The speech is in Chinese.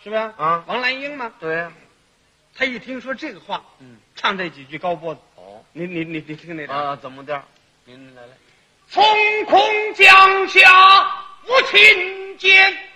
是吧？ 啊， 王兰英嘛。 对呀。 他一听说这个话，唱这几句高波子。 哦， 你听那啊，怎么调？您来。 从空降下无亲见。